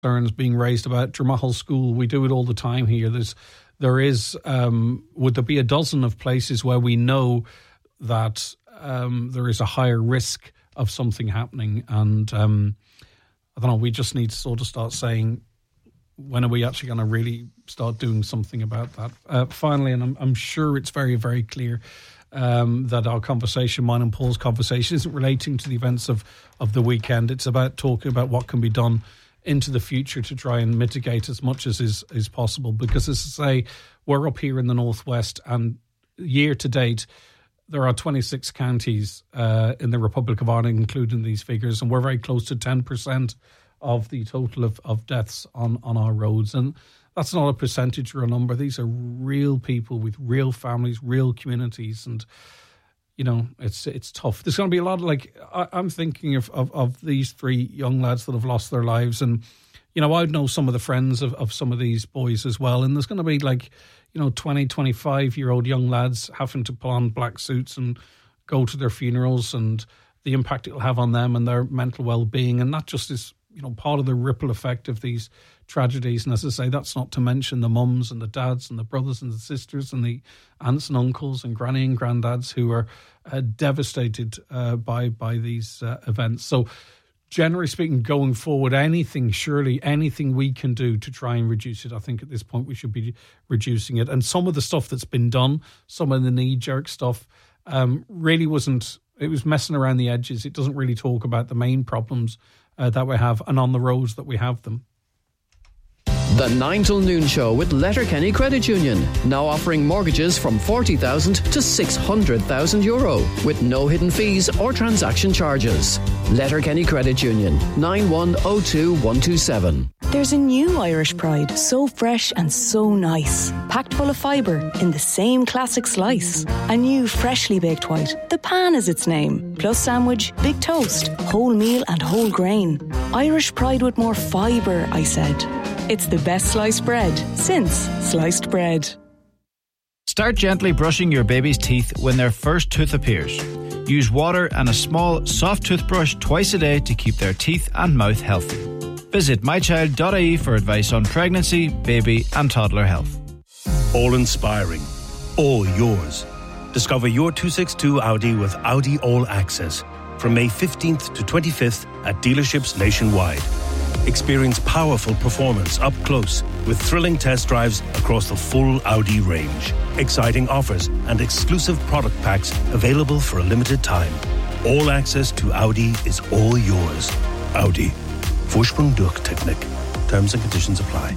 concerns being raised about Dromahal School. We do it all the time here. Would there be a dozen of places where we know that there is a higher risk of something happening? And I don't know, we just need to sort of start saying, when are we actually going to really start doing something about that? Finally, and I'm sure it's very, very clear that our conversation, mine and Paul's conversation, isn't relating to the events of the weekend. It's about talking about what can be done into the future to try and mitigate as much as is possible. Because, as I say, we're up here in the northwest, and year to date, there are 26 counties in the Republic of Ireland, including these figures, and we're very close to 10% of the total of deaths on our roads. And that's not a percentage or a number. These are real people with real families, real communities, and you know, it's tough. There's going to be a lot of, I'm thinking of these three young lads that have lost their lives, and you know, I know some of the friends of some of these boys as well, and there's going to be 20, 25-year-old young lads having to put on black suits and go to their funerals, and the impact it'll have on them and their mental well-being. And that just is, part of the ripple effect of these tragedies. And as I say, that's not to mention the mums and the dads and the brothers and the sisters and the aunts and uncles and granny and granddads who are devastated by these events. So generally speaking, going forward, anything we can do to try and reduce it, I think at this point we should be reducing it. And some of the stuff that's been done, some of the knee-jerk stuff, really wasn't, it was messing around the edges. It doesn't really talk about the main problems that we have and on the roads that we have them. The 9 till noon show with Letterkenny Credit Union, now offering mortgages from €40,000 to €600,000 with no hidden fees or transaction charges. Letterkenny Credit Union, 9102127. There's a new Irish Pride, so fresh and so nice, packed full of fibre in the same classic slice. A new freshly baked white, the pan is its name, plus sandwich, big toast, whole meal and whole grain. Irish Pride with more fibre, I said. It's the best sliced bread since sliced bread. Start gently brushing your baby's teeth when their first tooth appears. Use water and a small, soft toothbrush twice a day to keep their teeth and mouth healthy. Visit mychild.ie for advice on pregnancy, baby and toddler health. All inspiring, all yours. Discover your 262 Audi with Audi All Access from May 15th to 25th at dealerships nationwide. Experience powerful performance up close with thrilling test drives across the full Audi range. Exciting offers and exclusive product packs available for a limited time. All access to Audi is all yours. Audi. Vorsprung durch Technik. Terms and conditions apply.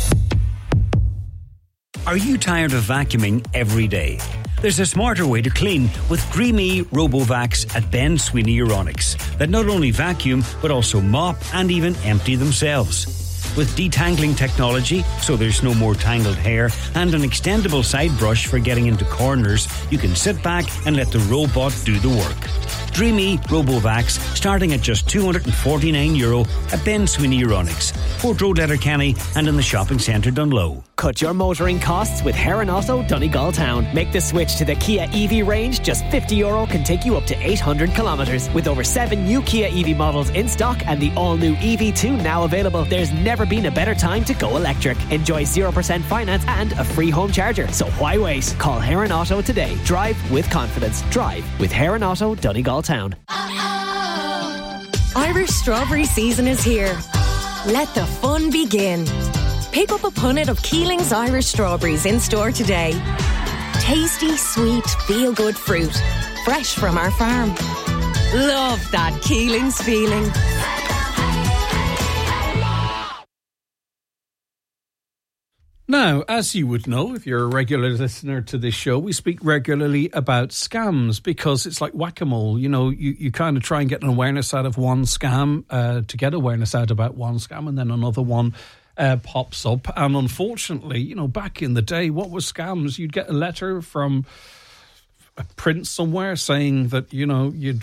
Are you tired of vacuuming every day? There's a smarter way to clean with Dreamy RoboVacs at Ben Sweeney Euronics that not only vacuum but also mop and even empty themselves. With detangling technology, so there's no more tangled hair, and an extendable side brush for getting into corners, you can sit back and let the robot do the work. Dreamy RoboVacs starting at just €249 at Ben Sweeney Euronics, Port Road, Letterkenny, and in the shopping centre Dunlow. Cut your motoring costs with Heron Auto Donegal Town. Make the switch to the Kia EV range. Just €50 can take you up to 800 kilometres. With over 7 new Kia EV models in stock and the all-new EV2 now available, there's never been a better time to go electric. Enjoy 0% finance and a free home charger. So why wait? Call Heron Auto today. Drive with confidence. Drive with Heron Auto Donegal Town. Irish strawberry season is here. Let the fun begin. Pick up a punnet of Keeling's Irish strawberries in store today. Tasty, sweet, feel-good fruit. Fresh from our farm. Love that Keeling's feeling. Now, as you would know, if you're a regular listener to this show, we speak regularly about scams because it's like whack-a-mole. You know, you kind of try and get an awareness out of one scam to get awareness out about one scam, and then another one pops up. And unfortunately, you know, back in the day, what was scams? You'd get a letter from print somewhere saying that, you know, he'd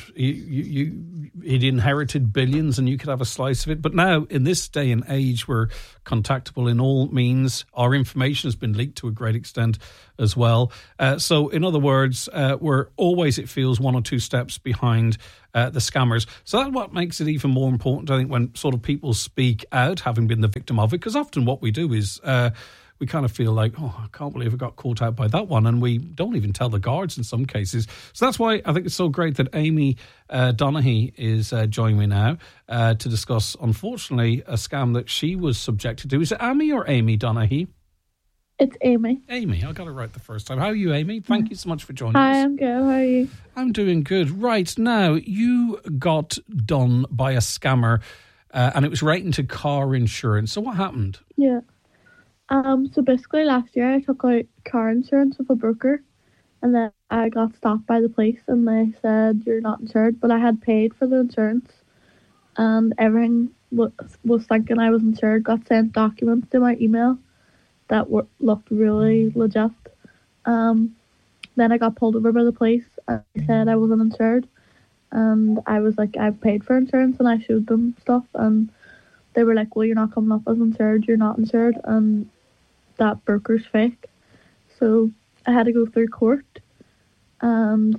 inherited billions and you could have a slice of it. But now, in this day and age, we're contactable in all means. Our information has been leaked to a great extent as well. So, in other words, we're always, it feels, one or two steps behind the scammers. So that's what makes it even more important, I think, when sort of people speak out, having been the victim of it. Because often what we do is we kind of feel like, oh, I can't believe I got caught out by that one. And we don't even tell the guards in some cases. So that's why I think it's so great that Amy Donaghy is joining me now to discuss, unfortunately, a scam that she was subjected to. Is it Amy or Amy Donaghy? It's Amy. Amy, I got it right the first time. How are you, Amy? Thank you so much for joining us. Hi, I'm good. How are you? I'm doing good. Right, now, you got done by a scammer and it was relating to car insurance. So what happened? Yeah. So basically last year I took out car insurance with a broker and then I got stopped by the police and they said you're not insured, but I had paid for the insurance and everything was thinking I was insured. Got sent documents to my email that looked really legit. Then I got pulled over by the police and they said I wasn't insured and I was like, I've paid for insurance, and I showed them stuff and they were like, well, you're not coming up as insured, you're not insured, and that broker's fake. So I had to go through court and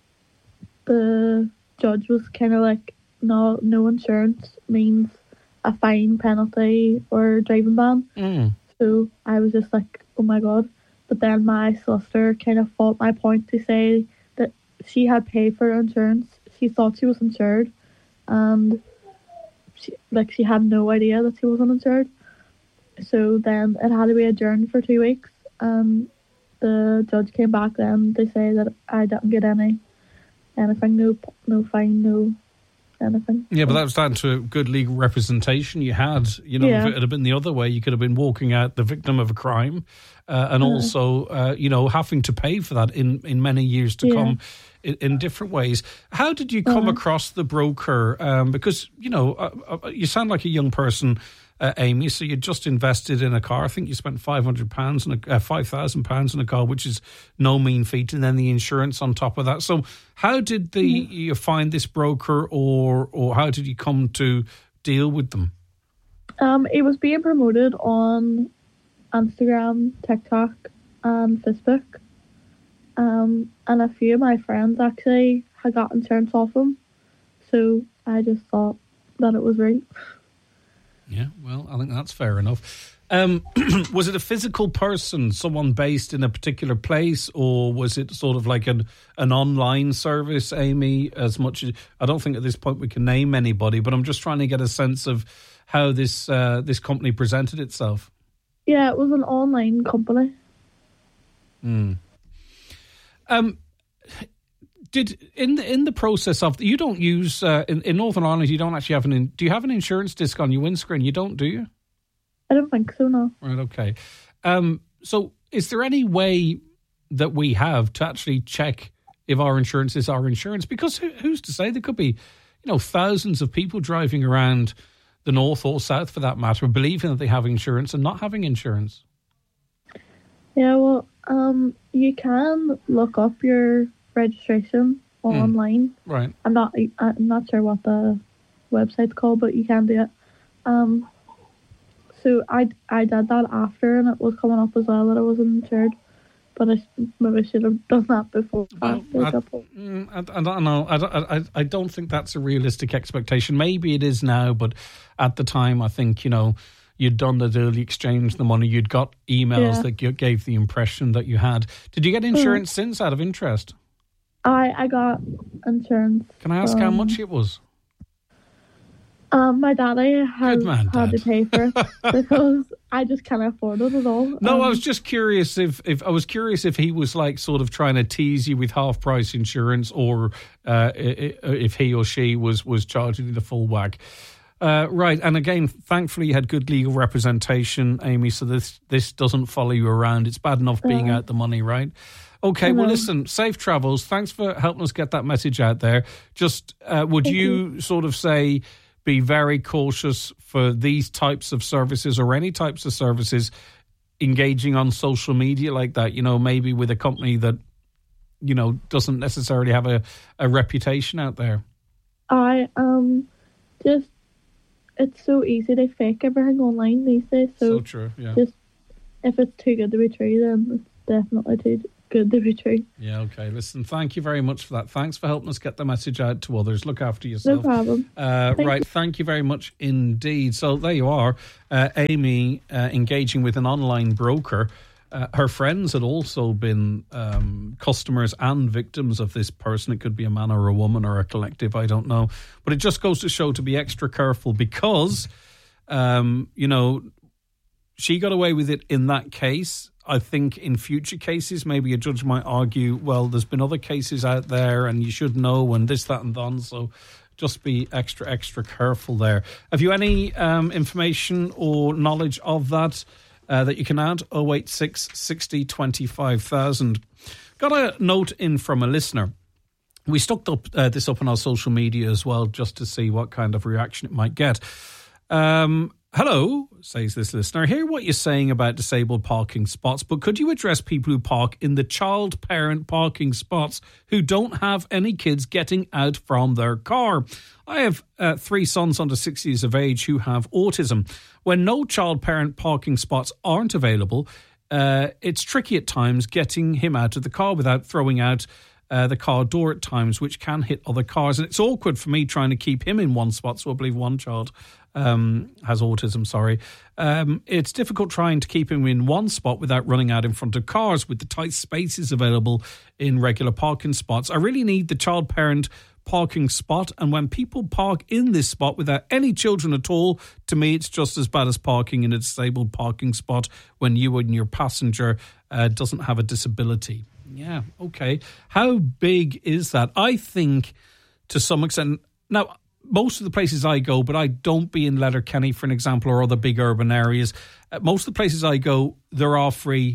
the judge was kind of like, no insurance means a fine, penalty or driving ban. So I was just like, oh my god. But then my solicitor kind of fought my point to say that she had paid for insurance, she thought she was insured, and she had no idea that she wasn't insured. So then it had to be adjourned for 2 weeks, and the judge came back then to say that I didn't get anything, no fine, no anything. Yeah, but that was down to good legal representation you had. You know, if it had been the other way, you could have been walking out the victim of a crime and also, you know, having to pay for that in many years to come in different ways. How did you come across the broker? Because, you know, you sound like a young person, Amy, so you just invested in a car. I think you spent £5,000 on a car, which is no mean feat, and then the insurance on top of that. So how did you find this broker, or how did you come to deal with them? It was being promoted on Instagram, TikTok and Facebook. And a few of my friends actually had got insurance off them. So I just thought that it was right. Yeah, well, I think that's fair enough. Was it a physical person, someone based in a particular place, or was it sort of like an online service, Amy? As much as I don't think at this point we can name anybody, but I'm just trying to get a sense of how this company presented itself. Yeah, it was an online company. Did in the process of, you don't use in Northern Ireland, you don't actually have do you have an insurance disc on your windscreen? You don't, do you? I don't think so, no. Right, okay. So is there any way that we have to actually check if our insurance is our insurance? Because who's to say? There could be, you know, thousands of people driving around the north or south, for that matter, believing that they have insurance and not having insurance. Yeah, well, you can look up your registration online. Right. I'm not sure what the website's called, but you can do it. So I did that after, and it was coming up as well that I wasn't insured, but I maybe should have done that before. Well, I don't know. I don't think that's a realistic expectation. Maybe it is now, but at the time, I think, you know, you'd done the deal, you exchanged the money, you'd got emails that gave the impression that you had. Did you get insurance since, out of interest? I got insurance. Can I ask how much it was? My daddy had to pay for it because I just can't afford it at all. No, I was just curious if he was like sort of trying to tease you with half price insurance, or if he or she was charging you the full whack. Right, and again, thankfully you had good legal representation, Amy, so this doesn't follow you around. It's bad enough being out the money, right? Okay, well, listen, safe travels. Thanks for helping us get that message out there. Just, would you sort of say, be very cautious for these types of services, or any types of services, engaging on social media like that, you know, maybe with a company that doesn't necessarily have a reputation out there. It's so easy to fake everything online these days. So true, yeah. Just if it's too good to be true, then it's definitely too good to be true. Yeah, okay. Listen, thank you very much for that. Thanks for helping us get the message out to others. Look after yourself. No problem. Thank you very much indeed. So there you are, Amy engaging with an online broker. Her friends had also been customers and victims of this person. It could be a man or a woman or a collective, I don't know. But it just goes to show to be extra careful because, she got away with it in that case. I think in future cases, maybe a judge might argue, well, there's been other cases out there and you should know and this, that and that. So just be extra careful there. Have you any information or knowledge of that? That you can add 086 60 25,000. Got a note in from a listener. We stuck this up on our social media as well just to see what kind of reaction it might get. Hello, says this listener. Hear what you're saying about disabled parking spots, but could you address people who park in the child parent parking spots who don't have any kids getting out from their car? I have 3 sons under 6 years of age who have autism. When no child parent parking spots aren't available, it's tricky at times getting him out of the car without throwing out the car door at times, which can hit other cars. And it's awkward for me trying to keep him in one spot. So I believe one child has autism, sorry. It's difficult trying to keep him in one spot without running out in front of cars with the tight spaces available in regular parking spots. I really need the child parent parking spot, and when people park in this spot without any children at all, to me it's just as bad as parking in a disabled parking spot when you and your passenger doesn't have a disability. Yeah, okay. How big is that? I think to some extent, now most of the places I go, but I don't be in Letterkenny, for an example, or other big urban areas. Most of the places I go, there are free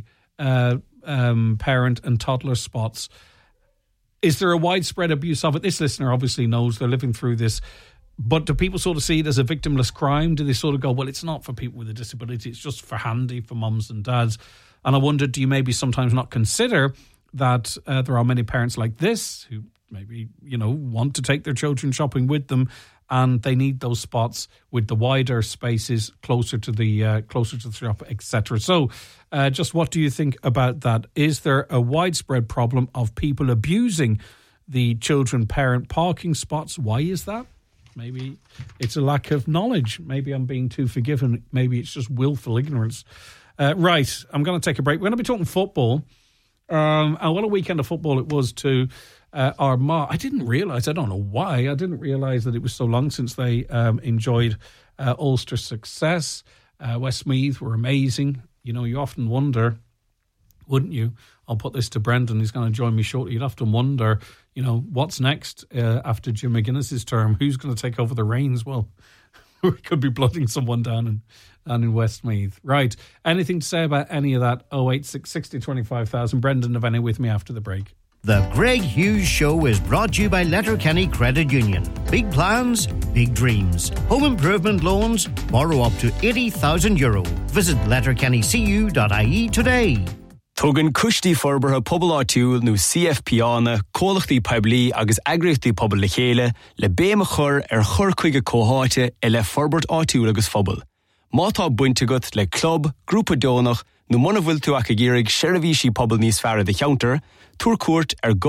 parent and toddler spots. Is there a widespread abuse of it? This listener obviously knows, they're living through this. But do people sort of see it as a victimless crime? Do they sort of go, well, it's not for people with a disability, it's just for handy for mums and dads? And I wonder, do you maybe sometimes not consider that there are many parents like this who maybe, want to take their children shopping with them, and they need those spots with the wider spaces closer to the shop, etc. So just what do you think about that? Is there a widespread problem of people abusing the children parent parking spots? Why is that? Maybe it's a lack of knowledge. Maybe I'm being too forgiving. Maybe it's just willful ignorance. Right, I'm going to take a break. We're going to be talking football. And what a weekend of football it was to Armagh. I didn't realise, I don't know why, I didn't realise that it was so long since they enjoyed Ulster's success. Westmeath were amazing. You often wonder, wouldn't you? I'll put this to Brendan, he's going to join me shortly. You'd often wonder, what's next after Jim McGuinness's term? Who's going to take over the reins? Well, we could be blooding someone down in Westmeath. Right. Anything to say about any of that? 086 60 25,000. Brendan Devaney with me after the break. The Greg Hughes Show is brought to you by Letterkenny Credit Union. Big plans, big dreams. Home improvement loans, borrow up to €80,000. Visit letterkennycu.ie today. Tugan Kushti Ferberha Pobl Artiul nu CFPana, Colachti Pibli agus Agrifti Pobl Lechele, Le Bemachur Churkuige Cohate, Ele Ferbert Artiul agus Fobl. Mata Buntigut le Club, Grúpa Donach, nu Monavil tu Akagirig, Sheravishi Pobl Nisfara de Counter, Turcourt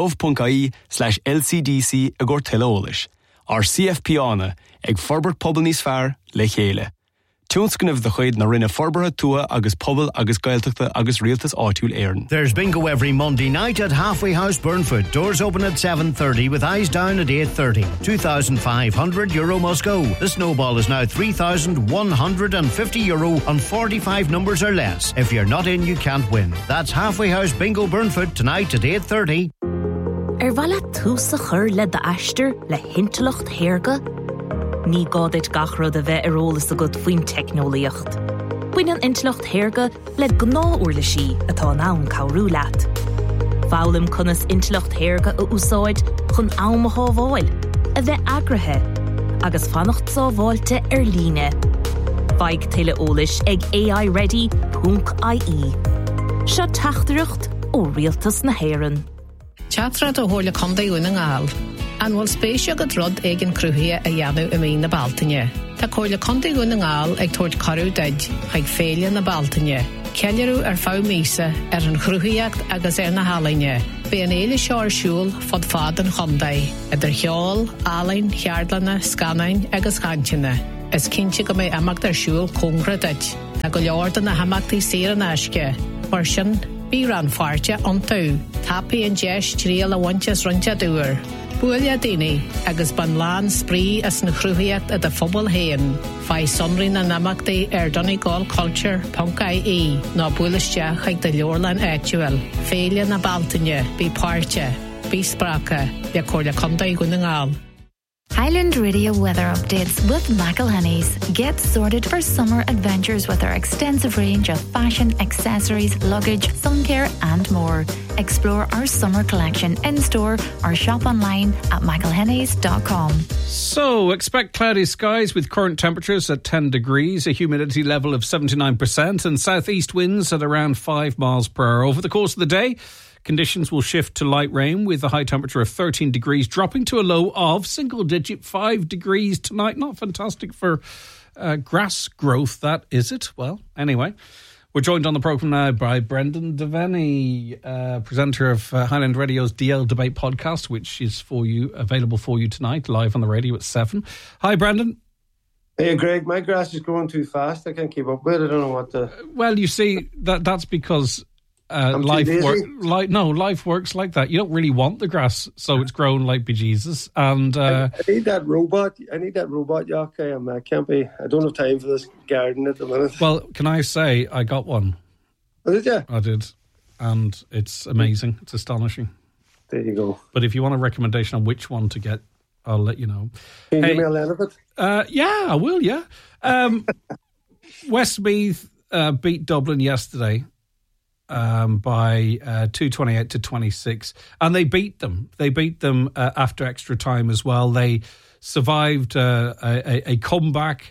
gov.ie/LCDC agor Teleolish. Our CFPana, eg Ferbert Pobl Nisfar Lechele. Tunskin of the Hoid na rinne Forbera Tua agus Pobl agus Gaeltachta agus Realtas Artul Airn. There's bingo every Monday night at Halfway House Burnfoot. Doors open at 7:30 with eyes down at 8:30. €2,500 must go. The snowball is now €3,150 on 45 numbers or less. If you're not in, you can't win. That's Halfway House Bingo Burnfoot tonight at 8:30. Vala túsa chur le da ashter le hintelocht herga. Ní gádit gachrod a bheith arólas a god faoin technoliacht. Buin an intlocht herga le gná uair le sí atá nán cabhrú leat. Fálim conas intlocht herga a úsáid chun ámaá bháil, a bheith agrathe, agus fannacht sábháilte líne. Feig tuile ólis ag AIready.ie. Seo teachtareacht ó Rialtas na Héireann. Teatrad ó thóla condaí úna ngáil. An bhfuil spéisio go drod ag an cruthia a dheanú i mí na Baltaine. Tá cóla condaí úna ngáil ag tuairt carú deid ag féile na Baltaine. Ceanarú fá mísa an chruthaíocht agus na halaine. Bé an éile seo siúil fod fad an chondaí, idir cheol, álainn, cheardlanna, scanainn agus gantaine. Is cinnte go mé amach siúil congra deid. Tá go leor na hamachtaí séar an aisce. Mar sin, bí ran fáirte an tú. Tapaí an deis tríal a bhaintes runte dúir. Buaile daoine agus ban lán sprí as na chruthaíocht a de phobal héan. Fai sonraí na namachtaí Donegal.ie ná buailisteach ag de leorlan actual. Féile na Baltaine, bí páirte, bí sprácha, le cóla condaí gúna ngáil. Highland Radio weather updates with McElhenny's. Get sorted for summer adventures with our extensive range of fashion, accessories, luggage, sun care and more. Explore our summer collection in-store or shop online at mcelhennys.com. So, expect cloudy skies with current temperatures at 10 degrees, a humidity level of 79% and southeast winds at around 5 miles per hour. Over the course of the day, conditions will shift to light rain with a high temperature of 13 degrees, dropping to a low of single-digit 5 degrees tonight. Not fantastic for grass growth, that is it? Well, anyway, we're joined on the programme now by Brendan Devaney, presenter of Highland Radio's DL Debate podcast, which is available for you tonight, live on the radio at 7. Hi, Brendan. Hey, Greg, my grass is growing too fast. I can't keep up with it. I don't know what to... Well, you see, that's because... life works like that. You don't really want the grass, so it's grown like bejesus. And I need that robot. Yoke. I can't be. I don't have time for this garden at the minute. Well, can I say I got one? Oh, did you? I did, and it's amazing. It's astonishing. There you go. But if you want a recommendation on which one to get, I'll let you know. Can you give me a line of it? Yeah, I will. Yeah. Westmeath beat Dublin yesterday. By 228 to 26, and they beat them. They beat them after extra time as well. They survived a comeback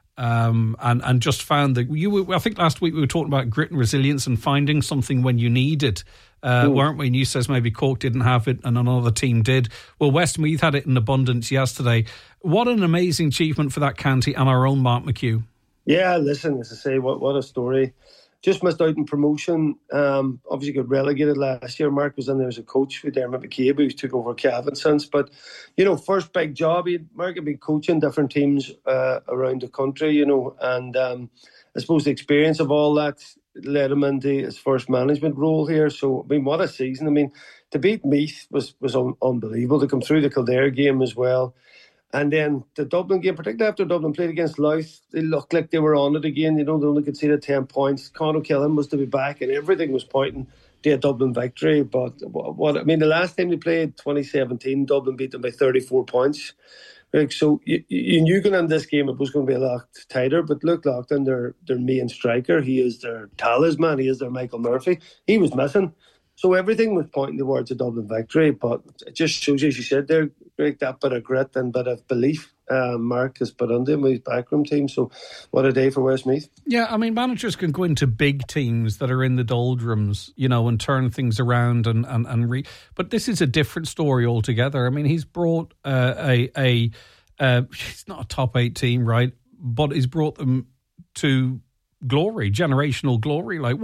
and just found that I think last week we were talking about grit and resilience and finding something when you need it, weren't we? And you says maybe Cork didn't have it and another team did. Well, Westmeath had it in abundance yesterday. What an amazing achievement for that county and our own Mark McHugh. Yeah, listen, as I say, what a story. Just missed out in promotion. Obviously got relegated last year. Mark was in there as a coach with Dermot McCabe, who took over Cavan since. But, first big job. Mark had been coaching different teams around the country, and I suppose the experience of all that led him into his first management role here. So, what a season. To beat Meath was unbelievable. To come through the Kildare game as well. And then the Dublin game, particularly after Dublin played against Louth, they looked like they were on it again. They only could see the 10 points. Con O'Killen was to be back, and everything was pointing to a Dublin victory. But the last time they played, 2017, Dublin beat them by 34 points. Like, so you knew going into this game it was going to be a lot tighter. But look, Loughlin, their main striker, he is their talisman. He is their Michael Murphy. He was missing. So everything was pointing towards a Dublin victory, but it just shows you, as you said there, Greg, that bit of grit and bit of belief Mark has put into him with his backroom team. So what a day for Westmeath. Yeah, managers can go into big teams that are in the doldrums, and turn things around but this is a different story altogether. He's brought he's not a top 8 team, right? But he's brought them to glory, generational glory. Like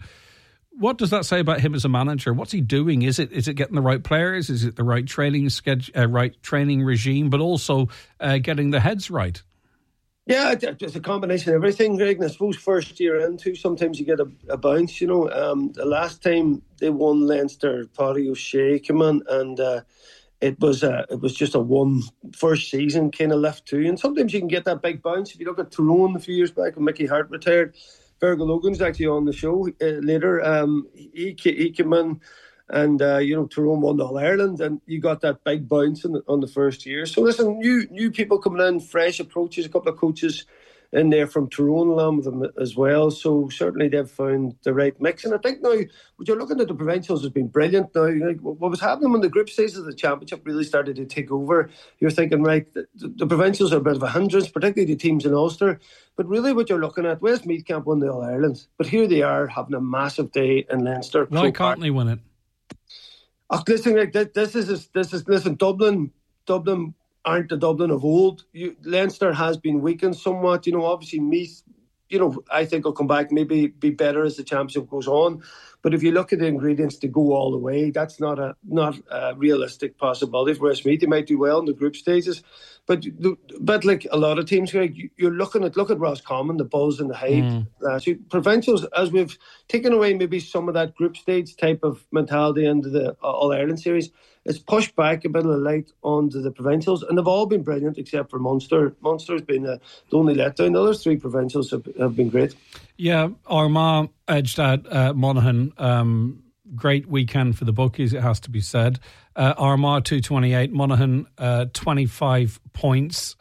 what does that say about him as a manager? What's he doing? Is it getting the right players? Is it the right training schedule, right training regime, but also getting the heads right? Yeah, it's a combination of everything, Greg. And I suppose first year into, sometimes you get a bounce. The last time they won Leinster, Paddy O'Shea came in, and it was just a one first season kind of lift too. And sometimes you can get that big bounce. If you look at Tyrone a few years back when Mickey Hart retired. Fergal Logan's actually on the show later. He came in and, Tyrone won All Ireland, and you got that big bounce on the first year. So listen, new people coming in, fresh approaches, a couple of coaches in there from Tyrone along with them as well. So certainly they've found the right mix. And I think now, what you're looking at the provincials has been brilliant now. What was happening when the group stages of the championship really started to take over, you're thinking, right, the provincials are a bit of a hindrance, particularly the teams in Ulster. But really what you're looking at, Westmeath can't win the All-Ireland. But here they are having a massive day in Leinster. Why can't they win it? Listen, like, listen, Dublin aren't the Dublin of old. Leinster has been weakened somewhat. Obviously Meath, I think will come back, maybe be better as the championship goes on. But if you look at the ingredients to go all the way, that's not a realistic possibility for Westmeath. They might do well in the group stages, but like a lot of teams, you're look at Roscommon, the Bulls and the Hyde. Provincials, as we've taken away maybe some of that group stage type of mentality into the All-Ireland series, it's pushed back a bit of the light onto the provincials, and they've all been brilliant except for Munster. Munster's been the only letdown. The other three provincials have been great. Yeah, Armagh edged out Monaghan. Great weekend for the bookies, it has to be said. Armagh 228, Monaghan 25 points.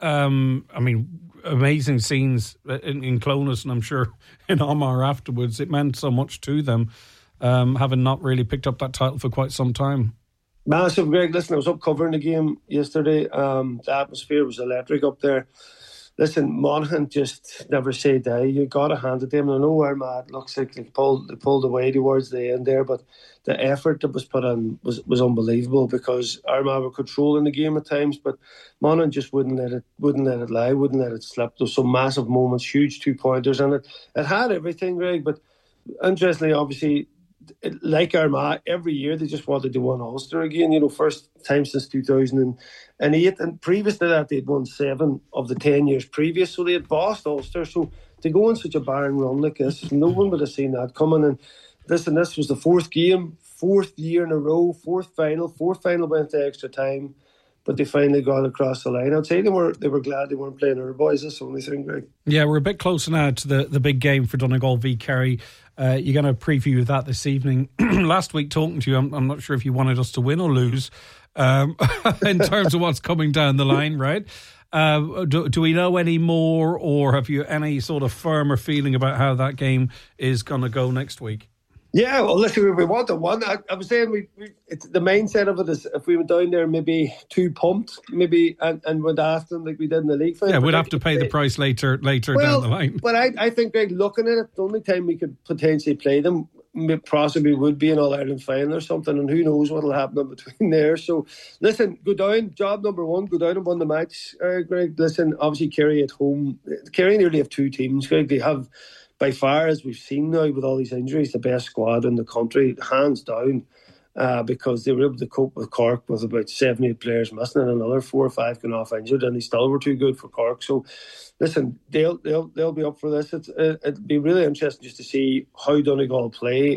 Amazing scenes in Clonus, and I'm sure in Armagh afterwards. It meant so much to them, having not really picked up that title for quite some time. Massive, Greg. Listen, I was up covering the game yesterday. The atmosphere was electric up there. Listen, Monaghan just never say die. You got to hand it to them. I know Armagh looks like they pulled away towards the end there, but the effort that was put in was unbelievable, because Armagh were controlling the game at times, but Monaghan just wouldn't let it lie, wouldn't let it slip. There was some massive moments, huge 2-pointers, and it had everything, Greg. But interestingly, obviously, like Armagh, every year they just wanted to win Ulster again. First time since 2008, and previous to that they'd won 7 of the 10 years previous, so they had bossed Ulster. So to go on such a barren run like this, no one would have seen that coming. And this was the fourth game, 4th year in a row, fourth final went to extra time, but they finally got across the line. I'd say they were glad they weren't playing our boys. That's the only thing, Greg. Yeah, we're a bit closer now to the big game for Donegal v Kerry. You're going to preview that this evening. Last week, talking to you, I'm not sure if you wanted us to win or lose in terms of what's coming down the line, right? Do we know any more, or have you any sort of firmer feeling about how that game is going to go next week? Yeah, well, listen, we want to win. I was saying it's the mindset of it is if we went down there maybe too pumped, maybe and went after them like we did in the league final. Yeah, we'd have to pay the price later down the line. But I think, Greg, looking at it, the only time we could potentially play them possibly would be an All-Ireland final or something, and who knows what will happen in between there. So, listen, go down, job number one, go down and win the match, Greg. Listen, obviously Kerry at home. Kerry nearly have 2 teams, Greg. They have, by far, as we've seen now with all these injuries, the best squad in the country, hands down, because they were able to cope with Cork with about 7-8 players missing and another 4 or 5 going off injured, and they still were too good for Cork. So, listen, they'll be up for this. It'd be really interesting just to see how Donegal play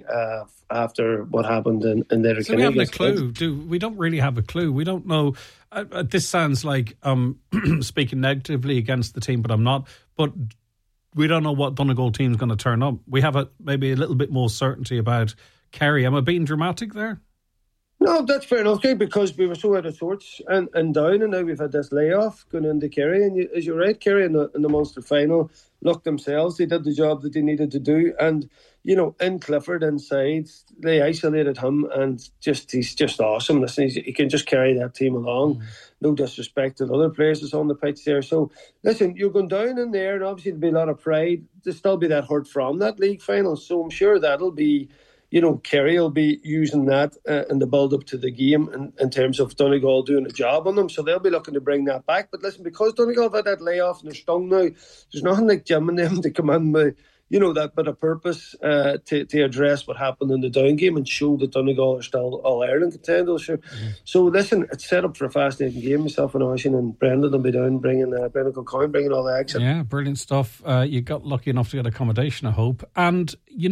after what happened in their. So we haven't a clue. We don't really have a clue. We don't know. This sounds like speaking negatively against the team, but I'm not. But we don't know what Donegal team's going to turn up. We have maybe a little bit more certainty about Kerry. Am I being dramatic there? No, that's fair enough, Greg, because we were so out of sorts and down, and now we've had this layoff going into Kerry. And as you're right, Kerry in the Munster final looked themselves. They did the job that they needed to do. And, in Clifford inside, they isolated him, and he's just awesome. Listen, he can just carry that team along. No disrespect to the other players that's on the pitch there. So, listen, you're going down in there, and obviously there'll be a lot of pride. There'll still be that hurt from that league final. So I'm sure that'll be... Kerry will be using that in the build-up to the game in terms of Donegal doing a job on them. So they'll be looking to bring that back. But listen, because Donegal have had that layoff and they're stung now, there's nothing like Jim and them to come in with, that bit of purpose to address what happened in the down game and show that Donegal are still All-Ireland contenders. Sure. So listen, it's set up for a fascinating game. Myself and Oisin and Brendan will be down bringing Brendan Kilcoyne, bringing all the action. Yeah, brilliant stuff. You got lucky enough to get accommodation, I hope. And,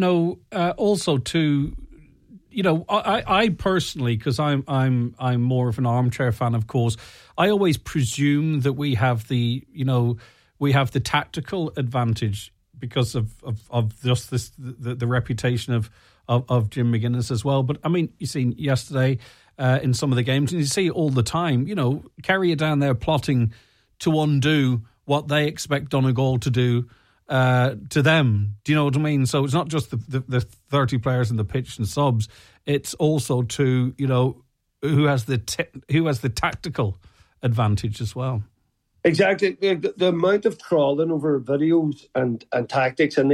also to... I personally, because I'm more of an armchair fan, of course, I always presume that we have the tactical advantage because of just this the reputation of Jim McGuinness as well. But I mean, you seen yesterday in some of the games, and you see all the time, Kerry are down there plotting to undo what they expect Donegal to do to them. Do you know what I mean? So it's not just the 30 players in the pitch and subs. It's also to who has the tactical advantage as well. Exactly. The amount of crawling over videos and tactics, and then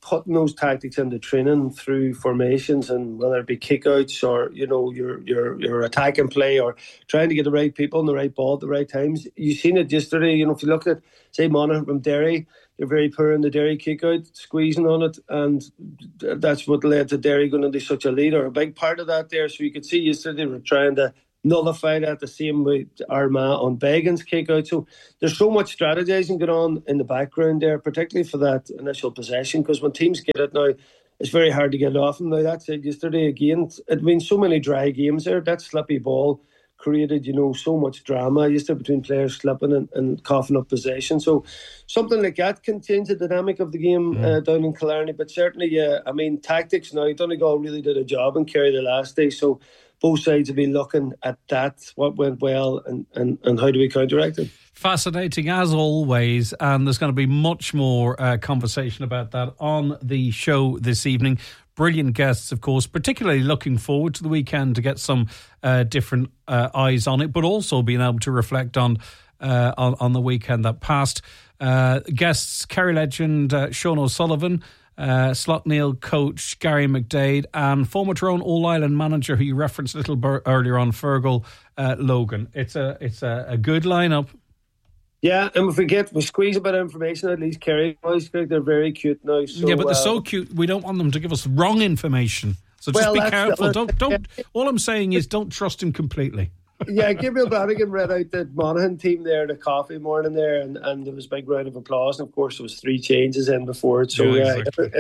putting those tactics into training through formations, and whether it be kickouts or your attacking play or trying to get the right people and the right ball at the right times. You've seen it yesterday. If you look at, say, Monaghan from Derry, they're very poor in the Derry kickout, squeezing on it, and that's what led to Derry going into such a lead, or a big part of that there. So you could see yesterday they were trying to nullify that the same way Armagh on Began's kick out. So there's so much strategizing going on in the background there, particularly for that initial possession, because when teams get it now, it's very hard to get it off them. Now, that's it yesterday again. It means so many dry games there. That slippy ball created, so much drama yesterday between players slipping and coughing up possession. So something like that can change the dynamic of the game down in Killarney. But certainly, tactics now, Donegal really did a job in Kerry the last day. So both sides will be looking at that, what went well and how do we counteract it. Fascinating as always, and there's going to be much more conversation about that on the show this evening. Brilliant guests, of course, particularly looking forward to the weekend to get some different eyes on it, but also being able to reflect on the weekend that passed. Guests, Kerry legend Sean O'Sullivan, Slotneil coach Gary McDade, and former Tyrone All-Ireland manager who you referenced a little earlier on, Fergal Logan. It's a good lineup. Yeah, and if we squeeze a bit of information, at least Kerry boys, they're very cute now. So, yeah, but they're so cute, we don't want them to give us wrong information. So just be careful. Don't. All I'm saying is don't trust him completely. Yeah, Gabriel Brannigan read out the Monaghan team there, the coffee morning there, and there was a big round of applause. And of course, there was 3 changes in before it. So exactly.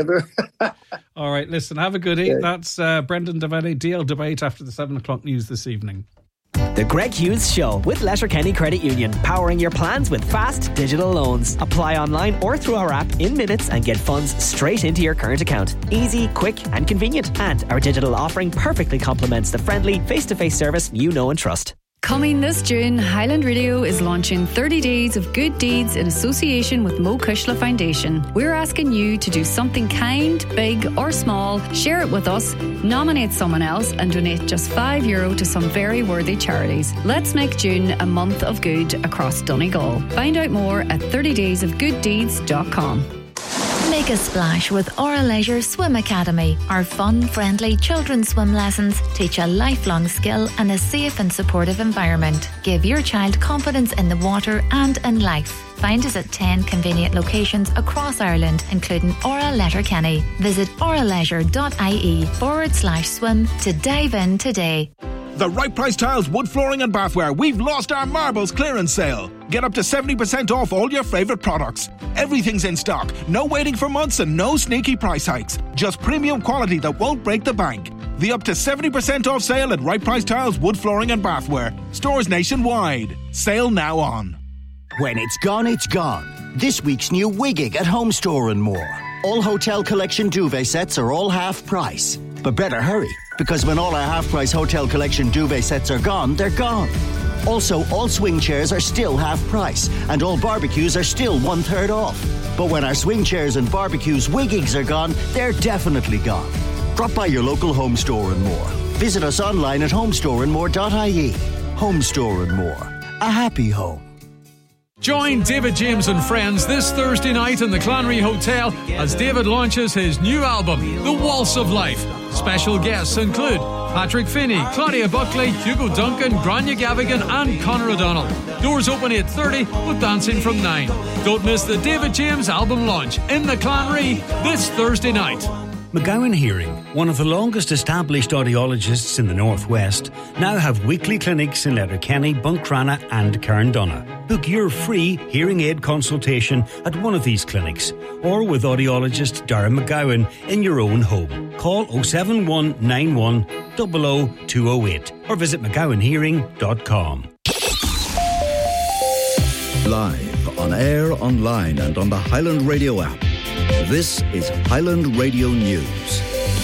All right, listen, have a goodie. Yeah. That's Brendan Devaney, DL Debate after the 7 o'clock news this evening. The Greg Hughes Show with Letterkenny Credit Union, powering your plans with fast digital loans. Apply online or through our app in minutes and get funds straight into your current account. Easy, quick and convenient. And our digital offering perfectly complements the friendly face-to-face service you know and trust. Coming this June, Highland Radio is launching 30 Days of Good Deeds in association with Mo Kushla Foundation. We're asking you to do something kind, big or small, share it with us, nominate someone else and donate just €5 to some very worthy charities. Let's make June a month of good across Donegal. Find out more at 30daysofgooddeeds.com. Make a splash with Aura Leisure Swim Academy. Our fun, friendly children's swim lessons teach a lifelong skill and a safe and supportive environment. Give your child confidence in the water and in life. Find us at 10 convenient locations across Ireland, including Aura Letterkenny. Visit auraLeisure.ie/swim to dive in today. The Right Price Tiles wood flooring and bathware. We've lost our marbles clearance sale. Get up to 70% off all your favourite products. Everything's in stock. No waiting for months and no sneaky price hikes. Just premium quality that won't break the bank. The up to 70% off sale at Right Price Tiles wood flooring and bathware. Stores nationwide. Sale now on. When it's gone, it's gone. This week's new Wiggig at Home Store and More. All Hotel Collection duvet sets are all half price. But better hurry, because when all our half-price Hotel Collection duvet sets are gone, they're gone. Also, all swing chairs are still half price, and all barbecues are still 1/3 off. But when our swing chairs and barbecues Wiggigs are gone, they're definitely gone. Drop by your local Home Store and More. Visit us online at homestoreandmore.ie. Home Store and More. A happy home. Join David James and friends this Thursday night in the Clanry Hotel as David launches his new album, The Waltz of Life. Special guests include Patrick Finney, Claudia Buckley, Hugo Duncan, Grania Gavigan and Conor O'Donnell. Doors open 8:30 with dancing from 9. Don't miss the David James album launch in the Clanry this Thursday night. McGowan Hearing, one of the longest established audiologists in the Northwest, now have weekly clinics in Letterkenny, Buncrana and Carndonagh. Book your free hearing aid consultation at one of these clinics or with audiologist Darren McGowan in your own home. Call 07191 00208 or visit mcgowanhearing.com. Live, on air, online and on the Highland Radio app. This is Highland Radio News.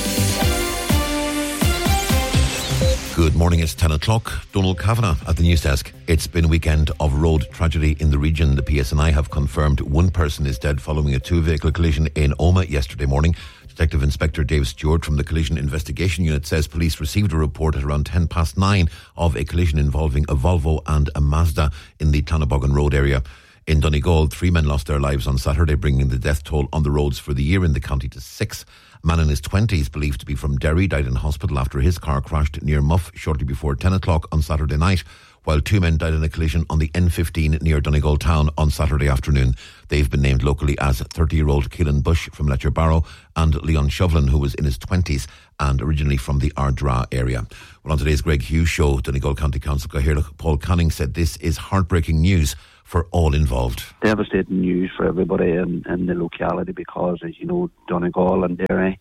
Good morning, it's 10 o'clock. Donald Kavanagh at the news desk. It's been a weekend of road tragedy in the region. The PSNI have confirmed one person is dead following a 2-vehicle collision in Omagh yesterday morning. Detective Inspector Dave Stewart from the Collision Investigation Unit says police received a report at around 9:10 of a collision involving a Volvo and a Mazda in the Clonaboggan Road area. In Donegal, 3 men lost their lives on Saturday, bringing the death toll on the roads for the year in the county to 6. A man in his 20s, believed to be from Derry, died in hospital after his car crashed near Muff shortly before 10 o'clock on Saturday night, while 2 men died in a collision on the N15 near Donegal town on Saturday afternoon. They've been named locally as 30-year-old Keelan Bush from Letcher Barrow and Leon Shovlin, who was in his 20s and originally from the Ardra area. Well, on today's Greg Hughes show, Donegal County Council Cathaoirleach Paul Canning said this is heartbreaking news for all involved. Devastating news for everybody in the locality because, as you know, Donegal and Derry,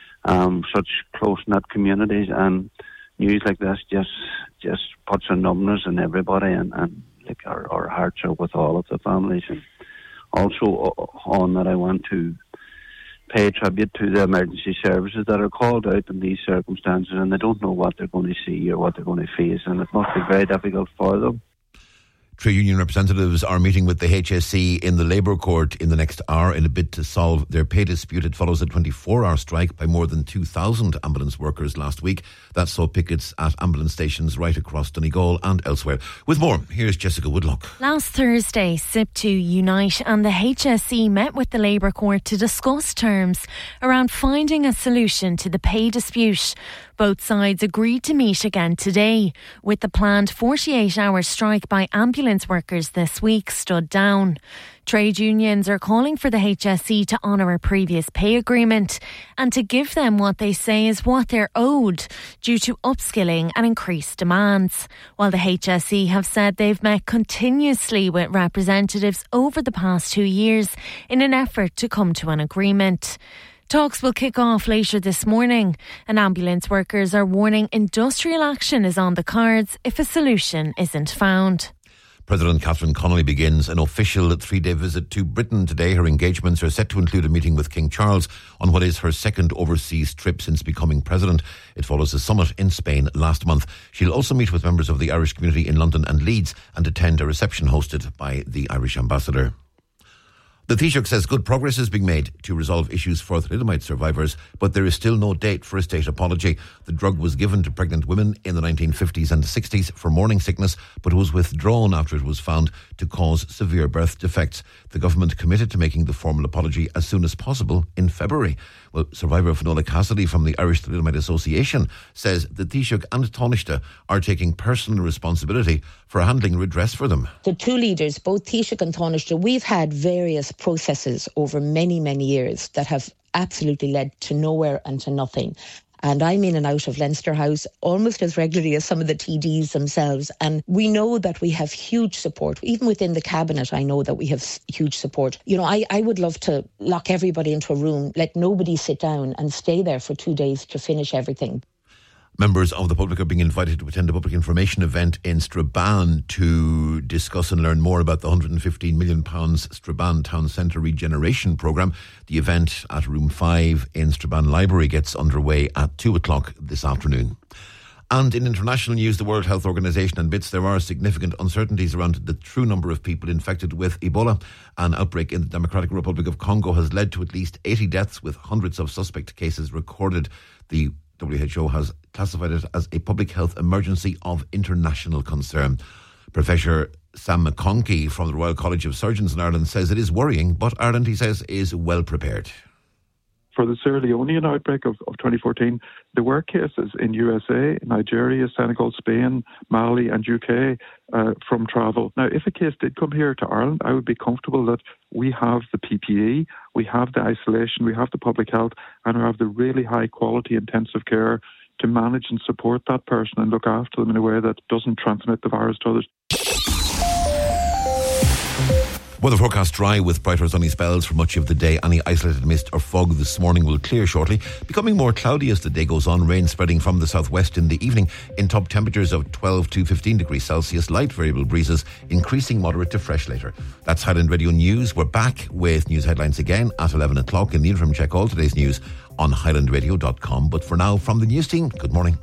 such close-knit communities, and news like this just puts a numbness in everybody, and like our hearts are with all of the families. And also on that, I want to pay tribute to the emergency services that are called out in these circumstances, and they don't know what they're going to see or what they're going to face, and it must be very difficult for them. Trade union representatives are meeting with the HSE in the Labour Court in the next hour in a bid to solve their pay dispute. It follows a 24-hour strike by more than 2,000 ambulance workers last week. That saw pickets at ambulance stations right across Donegal and elsewhere. With more, here's Jessica Woodlock. Last Thursday, SIP2 Unite and the HSE met with the Labour Court to discuss terms around finding a solution to the pay dispute. Both sides agreed to meet again today, with the planned 48-hour strike by ambulance workers this week stood down. Trade unions are calling for the HSE to honour a previous pay agreement and to give them what they say is what they're owed due to upskilling and increased demands. While the HSE have said they've met continuously with representatives over the past 2 years in an effort to come to an agreement. Talks will kick off later this morning, and ambulance workers are warning industrial action is on the cards if a solution isn't found. President Catherine Connolly begins an official 3-day visit to Britain today. Her engagements are set to include a meeting with King Charles on what is her second overseas trip since becoming president. It follows a summit in Spain last month. She'll also meet with members of the Irish community in London and Leeds and attend a reception hosted by the Irish ambassador. The Taoiseach says good progress is being made to resolve issues for thalidomide survivors, but there is still no date for a state apology. The drug was given to pregnant women in the 1950s and 60s for morning sickness, but was withdrawn after it was found to cause severe birth defects. The government committed to making the formal apology as soon as possible in February. Well, survivor Finola Cassidy from the Irish Thalidomide Association says the Taoiseach and Taoiseach are taking personal responsibility for handling redress for them. The two leaders, both Taoiseach and Taoiseach, we've had various processes over many, many years that have absolutely led to nowhere and to nothing. And I'm in and out of Leinster House almost as regularly as some of the TDs themselves. And we know that we have huge support. Even within the cabinet, I know that we have huge support. You know, I would love to lock everybody into a room, let nobody sit down and stay there for 2 days to finish everything. Members of the public are being invited to attend a public information event in Strabane to discuss and learn more about the £115 million Strabane Town Centre regeneration programme. The event at Room 5 in Strabane Library gets underway at 2 o'clock this afternoon. And in international news, the World Health Organization admits there are significant uncertainties around the true number of people infected with Ebola. An outbreak in the Democratic Republic of Congo has led to at least 80 deaths, with hundreds of suspect cases recorded. The WHO has classified it as a public health emergency of international concern. Professor Sam McConkey from the Royal College of Surgeons in Ireland says it is worrying, but Ireland, he says, is well prepared. For the Sierra Leonean outbreak of 2014, there were cases in USA, Nigeria, Senegal, Spain, Mali and UK from travel. Now, if a case did come here to Ireland, I would be comfortable that we have the PPE, we have the isolation, we have the public health, and we have the really high quality intensive care to manage and support that person and look after them in a way that doesn't transmit the virus to others. Weather forecast dry with brighter sunny spells for much of the day. Any isolated mist or fog this morning will clear shortly, becoming more cloudy as the day goes on. Rain spreading from the southwest in the evening in top temperatures of 12 to 15 degrees Celsius. Light variable breezes, increasing moderate to fresh later. That's Highland Radio News. We're back with news headlines again at 11 o'clock. In the interim, check all today's news on highlandradio.com. But for now, from the news team, good morning.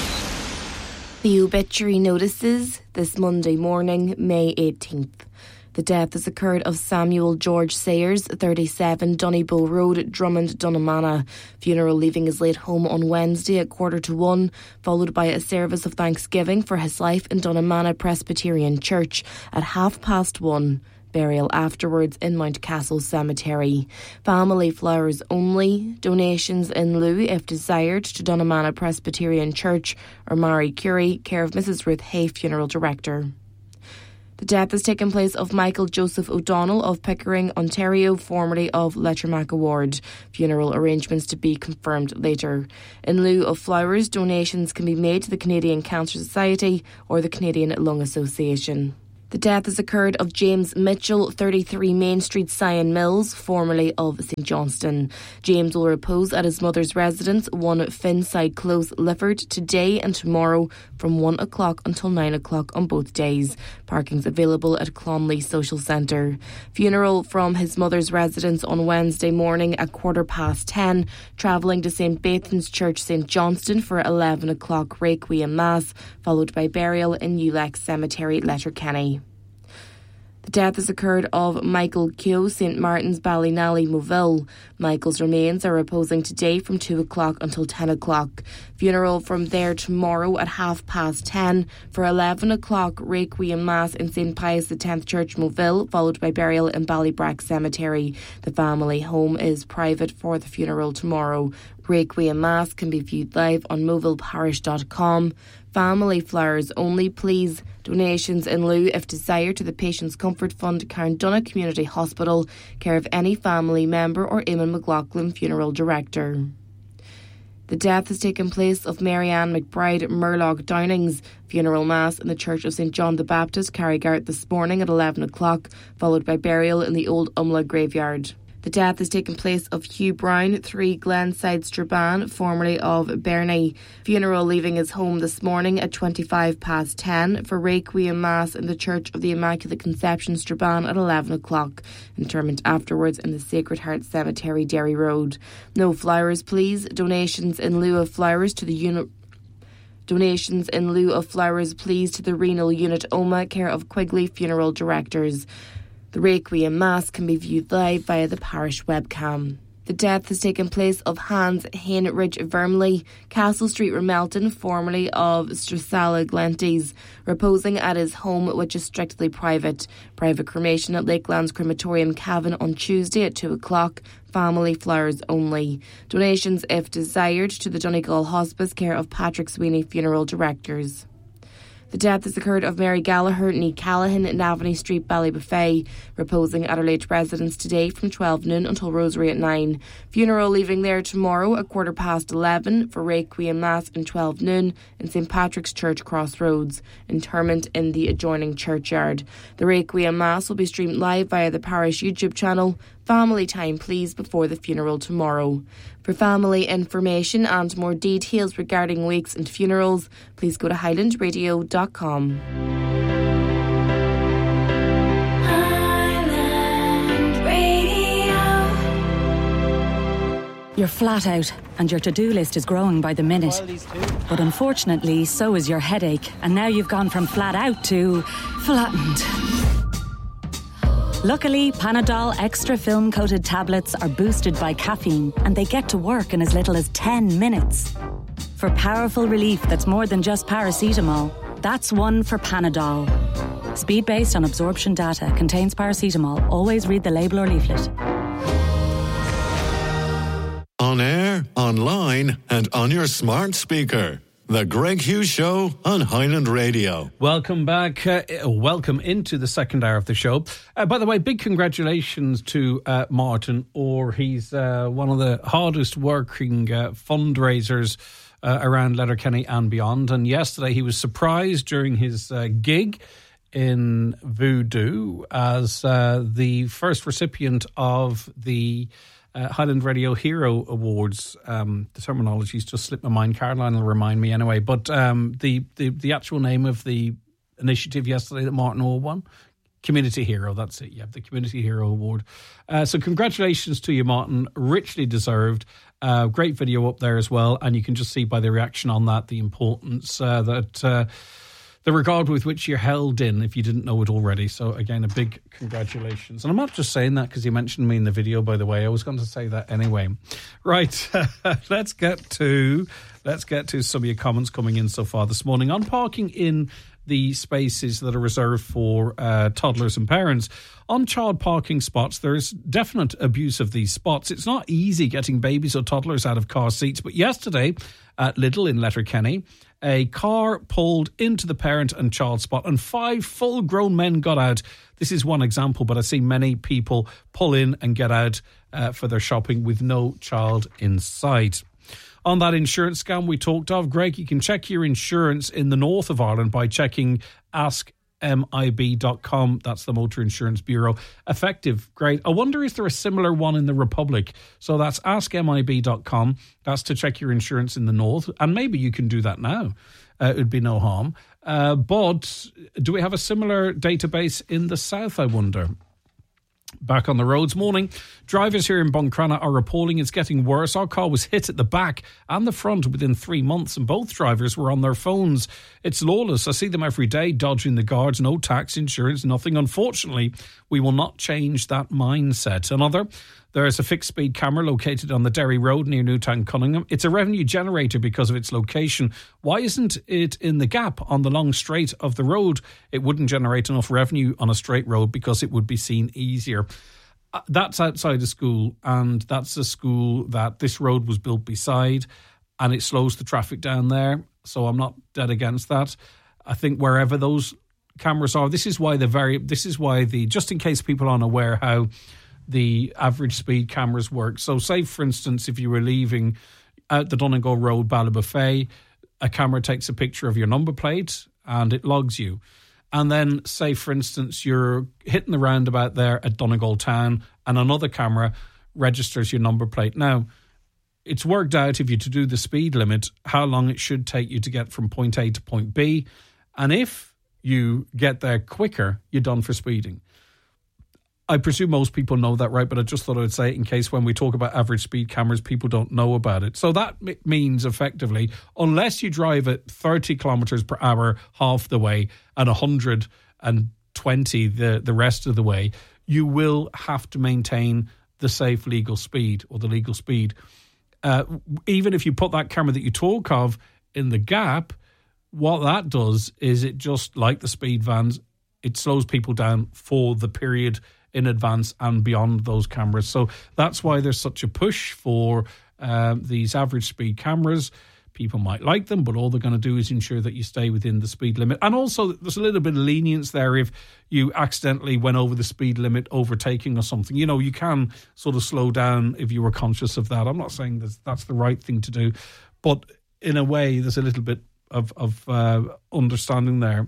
The obituary notices this Monday morning, May 18th. The death has occurred of Samuel George Sayers, 37, Donnybow Road, Drummond, Dunnamana. Funeral leaving his late home on Wednesday at 1:45, followed by a service of thanksgiving for his life in Dunnamana Presbyterian Church at 1:30. Burial afterwards in Mountcastle Cemetery. Family flowers only. Donations in lieu, if desired, to Dunnamana Presbyterian Church or Mary Curie, care of Mrs. Ruth Hay, Funeral Director. The death has taken place of Michael Joseph O'Donnell of Pickering, Ontario, formerly of Lettermack Award. Funeral arrangements to be confirmed later. In lieu of flowers, donations can be made to the Canadian Cancer Society or the Canadian Lung Association. The death has occurred of James Mitchell, 33 Main Street, Sion Mills, formerly of St Johnston. James will repose at his mother's residence, 1 Finside Close, Lifford, today and tomorrow from 1 o'clock until 9 o'clock on both days. Parking's available at Clonley Social Centre. Funeral from his mother's residence on Wednesday morning at 10:15, travelling to St Baithan's Church, St Johnston for 11 o'clock Requiem Mass, followed by burial in Ulex Cemetery, Letterkenny. The death has occurred of Michael Keogh, St Martin's, Ballynally, Moville. Michael's remains are reposing today from 2 o'clock until 10 o'clock. Funeral from there tomorrow at 10:30 for 11 o'clock Requiem Mass in St Pius X Church, Moville, followed by burial in Ballybrack Cemetery. The family home is private for the funeral tomorrow. Requiem Mass can be viewed live on movilleparish.com. Family flowers only, please. Donations in lieu, if desired, to the Patients Comfort Fund, Carndonagh Community Hospital, care of any family member or Eamon McLaughlin, Funeral Director. The death has taken place of Marianne McBride Murlock Downings. Funeral Mass in the Church of St John the Baptist, Carrigart, this morning at 11 o'clock, followed by burial in the Old Umla Graveyard. The death has taken place of Hugh Brown, 3 Glenside Strabane, formerly of Bernay. Funeral leaving his home this morning at 10:25 for Requiem Mass in the Church of the Immaculate Conception, Strabane, at 11 o'clock. Interment afterwards in the Sacred Heart Cemetery, Derry Road. No flowers, please. Donations in lieu of flowers to the Donations in lieu of flowers, please, to the Renal Unit OMA, care of Quigley Funeral Directors. The Requiem Mass can be viewed live via the parish webcam. The death has taken place of Hans Heinrich Vermley, Castle Street, Ramelton, formerly of Strassala Glenties, reposing at his home, which is strictly private. Private cremation at Lakelands Crematorium, Cavan, on Tuesday at 2 o'clock. Family flowers only. Donations, if desired, to the Donegal Hospice, care of Patrick Sweeney, Funeral Directors. The death has occurred of Mary Gallagher, née Callahan, in Navanny Street, Ballybuffet, reposing at her late residence today from 12 noon until Rosary at 9. Funeral leaving there tomorrow at 11:15 for Requiem Mass and 12 noon in St Patrick's Church, Crossroads. Interment in the adjoining churchyard. The Requiem Mass will be streamed live via the parish YouTube channel. Family time, please, before the funeral tomorrow. For family information and more details regarding wakes and funerals, please go to highlandradio.com. Highland Radio. You're flat out and your to-do list is growing by the minute. But unfortunately, so is your headache, and now you've gone from flat out to flattened. Luckily, Panadol Extra Film-Coated tablets are boosted by caffeine and they get to work in as little as 10 minutes. For powerful relief that's more than just paracetamol, that's one for Panadol. Speed based on absorption data, contains paracetamol. Always read the label or leaflet. On air, online and on your smart speaker. The Greg Hughes Show on Highland Radio. Welcome back. Welcome into the second hour of the show. By the way, big congratulations to Martin Orr. He's one of the hardest working fundraisers around Letterkenny and beyond. And yesterday he was surprised during his gig in Voodoo as the first recipient of the Highland Radio Hero Awards. The terminology's just slipped my mind. Caroline will remind me anyway. But the actual name of the initiative yesterday that Martin Orr won, Community Hero, that's it, yeah, the Community Hero Award. So congratulations to you, Martin. Richly deserved. Great video up there as well. And you can just see by the reaction on that the importance that the regard with which you're held in, if you didn't know it already. So again, a big congratulations. And I'm not just saying that because you mentioned me in the video, by the way. I was going to say that anyway. Right, let's get to some of your comments coming in so far this morning on parking in the spaces that are reserved for toddlers and parents. On child parking spots, there is definite abuse of these spots. It's not easy getting babies or toddlers out of car seats, but yesterday at Lidl in Letterkenny, a car pulled into the parent and child spot and 5 full-grown men got out. This is one example, but I see many people pull in and get out for their shopping with no child inside. On that insurance scam we talked of, Greg, you can check your insurance in the north of Ireland by checking askmib.com. That's the Motor Insurance Bureau. Effective, great. I wonder, is there a similar one in the Republic? So that's askmib.com. That's to check your insurance in the north. And maybe you can do that now. It would be no harm. But do we have a similar database in the south, I wonder? Back on the roads. Morning. Drivers here in Buncrana are appalling. It's getting worse. Our car was hit at the back and the front within 3 months, and both drivers were on their phones. It's lawless. I see them every day dodging the guards. No tax, insurance, nothing. Unfortunately, we will not change that mindset. Another, there's a fixed speed camera located on the Derry Road near Newtown Cunningham. It's a revenue generator because of its location. Why isn't it in the gap on the long straight of the road? It wouldn't generate enough revenue on a straight road because it would be seen easier. That's outside a school, and that's a school that this road was built beside, and it slows the traffic down there. So I'm not dead against that. I think wherever those cameras are, this is why just in case people aren't aware how the average speed cameras work. So say, for instance, if you were leaving out the Donegal Road, Ballybofey, a camera takes a picture of your number plate and it logs you. And then say, for instance, you're hitting the roundabout there at Donegal Town and another camera registers your number plate. Now, it's worked out, if you to do the speed limit, how long it should take you to get from point A to point B. And if you get there quicker, you're done for speeding. I presume most people know that, right? But I just thought I would say it in case when we talk about average speed cameras, people don't know about it. So that means effectively, unless you drive at 30 kilometres per hour half the way and 120 the rest of the way, you will have to maintain the safe legal speed or the legal speed. Even if you put that camera that you talk of in the gap, what that does is it just, like the speed vans, it slows people down for the period in advance and beyond those cameras. So that's why there's such a push for these average speed cameras. People might like them, but all they're going to do is ensure that you stay within the speed limit. And also, there's a little bit of lenience there if you accidentally went over the speed limit, overtaking or something. You know, you can sort of slow down if you were conscious of that. I'm not saying that's the right thing to do, but in a way, there's a little bit of understanding there.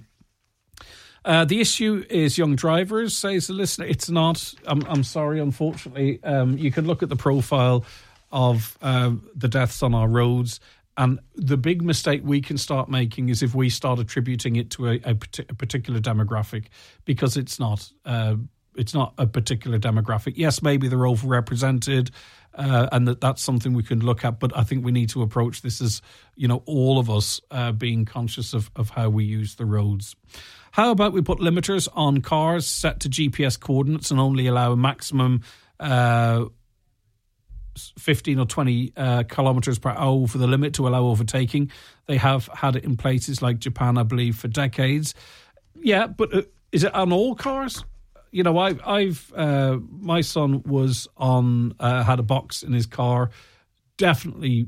The issue is young drivers, says the listener. It's not. I'm sorry, unfortunately. You can look at the profile of the deaths on our roads, and the big mistake we can start making is if we start attributing it to a particular demographic, because it's not. It's not a particular demographic. Yes, maybe they're overrepresented, and that's something we can look at. But I think we need to approach this as, you know, all of us being conscious of how we use the roads. How about we put limiters on cars set to GPS coordinates and only allow a maximum 15 or 20 kilometres per hour over the limit to allow overtaking? They have had it in places like Japan, I believe, for decades. Yeah, but is it on all cars? You know, I've my son was on had a box in his car. Definitely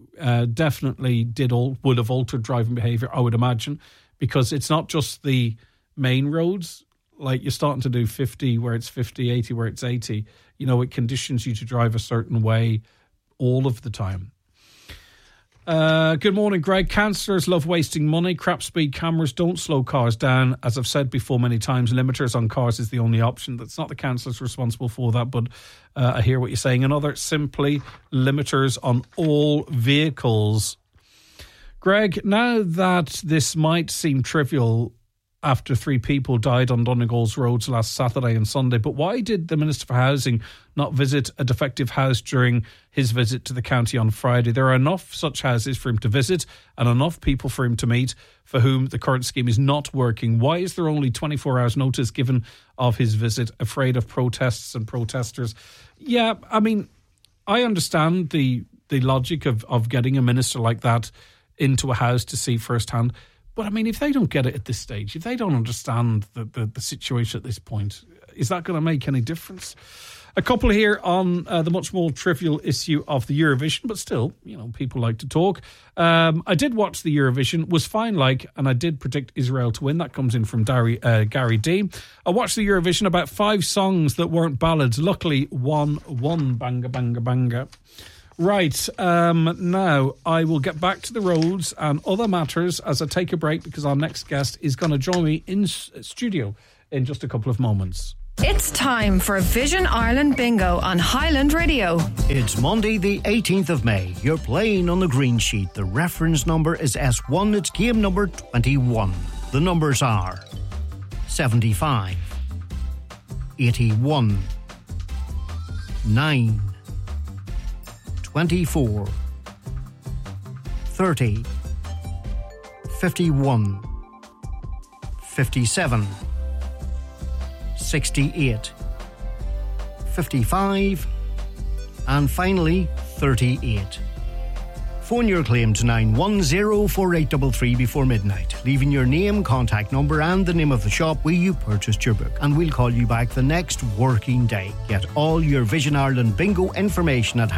would have altered driving behaviour, I would imagine, because it's not just the main roads. Like, you're starting to do 50 where it's 50, 80 where it's 80. You know, it conditions you to drive a certain way all of the time. Good morning, Greg. Councillors love wasting money. Crap speed cameras don't slow cars down. As I've said before many times, limiters on cars is the only option. That's not the councillors responsible for that, but I hear what you're saying. Another, simply limiters on all vehicles. Greg, now that this might seem trivial, after 3 people died on Donegal's roads last Saturday and Sunday. But why did the Minister for Housing not visit a defective house during his visit to the county on Friday? There are enough such houses for him to visit and enough people for him to meet for whom the current scheme is not working. Why is there only 24 hours notice given of his visit, afraid of protests and protesters? Yeah, I mean, I understand the logic of getting a minister like that into a house to see firsthand. But I mean, if they don't get it at this stage, if they don't understand the situation at this point, is that going to make any difference? A couple here on the much more trivial issue of the Eurovision, but still, you know, people like to talk. I did watch the Eurovision, was fine, and I did predict Israel to win. That comes in from Gary D. I watched the Eurovision, about 5 songs that weren't ballads. Luckily, one won. Banga, banga, banga. Right, now I will get back to the roads and other matters as I take a break, because our next guest is going to join me in studio in just a couple of moments. It's time for Vision Ireland Bingo on Highland Radio. It's Monday the 18th of May. You're playing on the green sheet. The reference number is S1. It's game number 21. The numbers are 75, 81, 9, 24, 30, 51, 57, 68, 55, and finally 38. Phone your claim to 9104833 before midnight, leaving your name, contact number and the name of the shop where you purchased your book, and we'll call you back the next working day. Get all your Vision Ireland bingo information at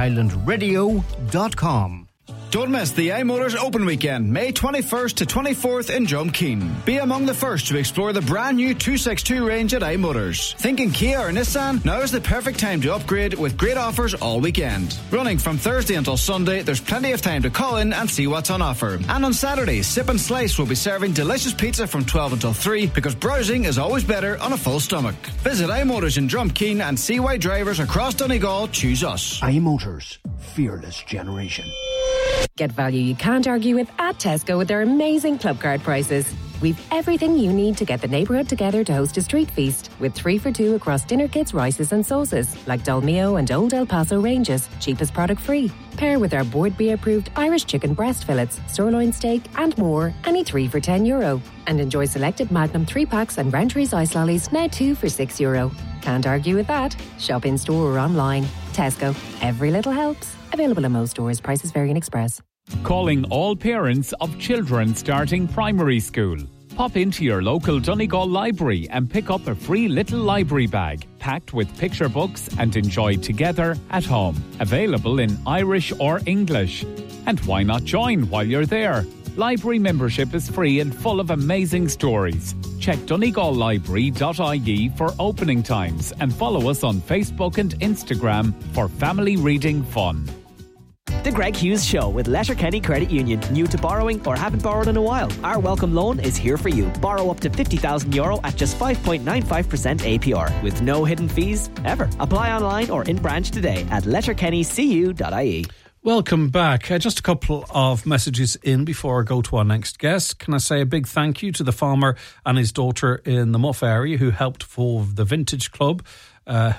highlandradio.com. Don't miss the iMotors Open Weekend, May 21st to 24th in Drumkeen. Be among the first to explore the brand new 262 range at iMotors. Thinking Kia or Nissan? Now is the perfect time to upgrade with great offers all weekend. Running from Thursday until Sunday, there's plenty of time to call in and see what's on offer. And on Saturday, Sip and Slice will be serving delicious pizza from 12 until 3, because browsing is always better on a full stomach. Visit iMotors in Drumkeen and see why drivers across Donegal choose us. iMotors, fearless generation. Get value you can't argue with at Tesco with their amazing club card prices. We've everything you need to get the neighbourhood together to host a street feast, with 3 for 2 across dinner kits, rices and sauces, like Dolmio and Old El Paso ranges, cheapest product free. Pair with our Board B approved Irish chicken breast fillets, sirloin steak and more, any 3 for €10. And enjoy selected Magnum 3-packs and Rantries ice lollies, now 2 for €6. Can't argue with that. Shop in store or online. Tesco. Every little helps. Available in most stores. Prices vary in Express. Calling all parents of children starting primary school. Pop into your local Donegal library and pick up a free little library bag packed with picture books and enjoy together at home. Available in Irish or English. And why not join while you're there? Library membership is free and full of amazing stories. Check donegallibrary.ie for opening times and follow us on Facebook and Instagram for family reading fun. The Greg Hughes Show with Letterkenny Credit Union. New to borrowing or haven't borrowed in a while? Our welcome loan is here for you. Borrow up to €50,000 at just 5.95% APR with no hidden fees ever. Apply online or in branch today at letterkennycu.ie. Welcome back. Just a couple of messages in before I go to our next guest. Can I say a big thank you to the farmer and his daughter in the Muff area who helped for the Vintage Club. Out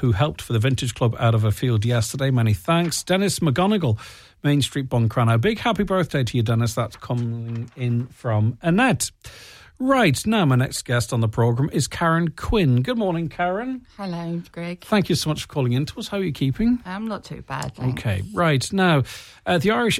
of a field yesterday. Many thanks. Dennis McGonigal, Main Street, Buncrana. Big happy birthday to you, Dennis. That's coming in from Annette. Right, now my next guest on the programme is Karen Quinn. Good morning, Karen. Hello, Greg. Thank you so much for calling in to us. How are you keeping? I'm not too bad, thanks. Okay, right. Now, the Irish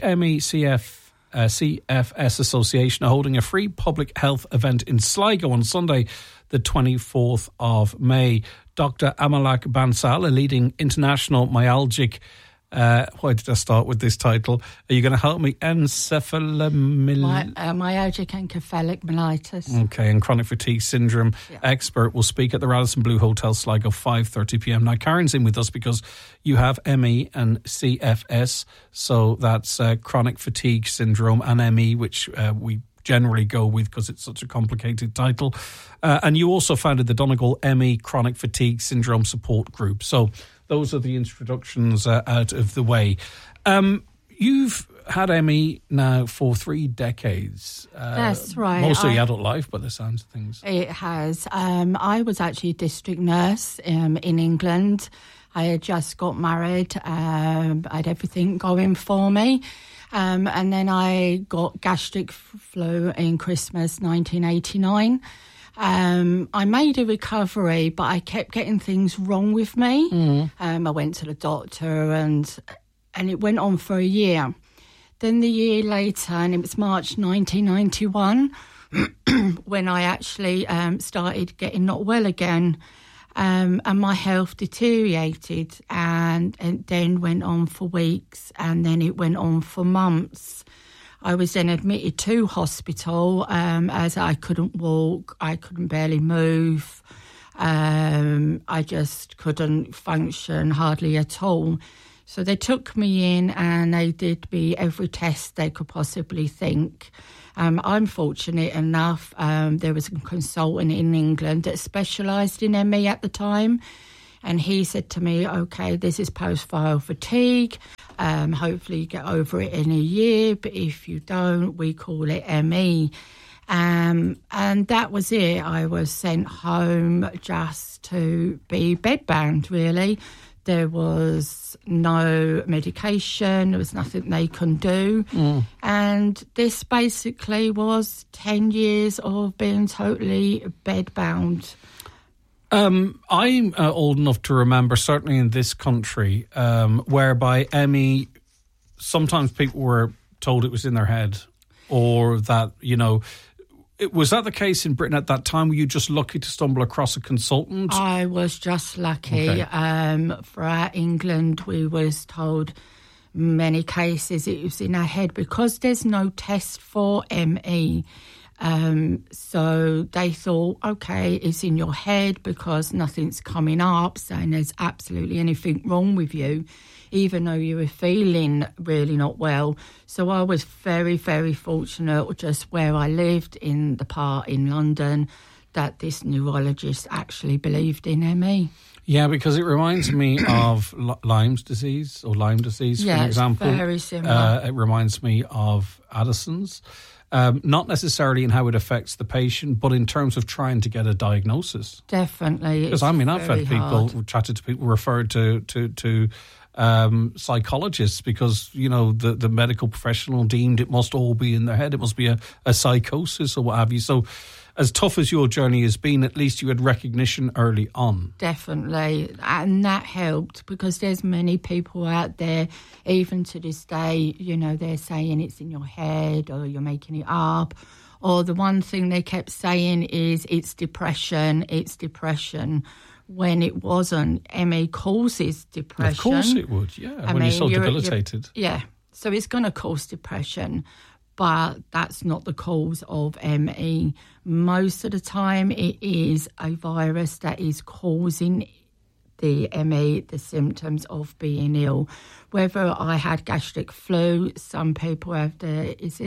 CFS Association are holding a free public health event in Sligo on Sunday, the 24th of May. Dr. Amalak Bansal, a leading international myalgic... why did I start with this title? Are you going to help me? Myalgic encephalic mellitus. Okay, and chronic fatigue syndrome expert will speak at the Radisson Blue Hotel Sligo, 5:30pm. Now, Karen's in with us because you have ME and CFS, so that's chronic fatigue syndrome, and ME, which we generally go with because it's such a complicated title. And you also founded the Donegal ME Chronic Fatigue Syndrome Support Group. So those are the introductions out of the way. You've had Emmy now for 3 decades. That's right. Mostly adult life, by the sounds of things. It has. I was actually a district nurse in England. I had just got married. I had everything going for me. And then I got gastric flu in Christmas 1989. I made a recovery, but I kept getting things wrong with me. I went to the doctor and it went on for a year. Then the year later, and it was March 1991, when I actually started getting not well again. And my health deteriorated and then went on for weeks and then it went on for months. I was then admitted to hospital as I couldn't walk, I couldn't barely move, I just couldn't function hardly at all. So they took me in and they did me every test they could possibly think. I'm fortunate enough, there was a consultant in England that specialised in ME at the time, and he said to me, OK, this is post-viral fatigue, hopefully you get over it in a year, but if you don't, we call it ME. And that was it. I was sent home just to be bedbound, really. There was no medication, there was nothing they can do. And this basically was 10 years of being totally bedbound. I'm old enough to remember, certainly in this country, whereby ME, sometimes people were told it was in their head or that, was that the case in Britain at that time? Were you just lucky to stumble across a consultant? I was just lucky. Okay. For England, we was told many cases it was in our head because there's no test for ME. So they thought, OK, it's in your head because nothing's coming up, saying there's absolutely anything wrong with you, even though you were feeling really not well. So I was very, very fortunate just where I lived in the part in London that this neurologist actually believed in ME. Yeah, because it reminds me of Lyme disease, for example. It's very similar. It reminds me of Addison's. Not necessarily in how it affects the patient, but in terms of trying to get a diagnosis. Definitely. Because I've had people, chatted to people referred to psychologists because, the medical professional deemed it must all be in their head. It must be a psychosis or what have you. So as tough as your journey has been, at least you had recognition early on. Definitely. And that helped because there's many people out there, even to this day, they're saying it's in your head or you're making it up. Or the one thing they kept saying is it's depression, when it wasn't. ME causes depression. Of course it would, yeah, when you're so debilitated. Yeah, so it's going to cause depression, but that's not the cause of ME. Most of the time it is a virus that is causing the ME, the symptoms of being ill. Whether I had gastric flu, some people have there's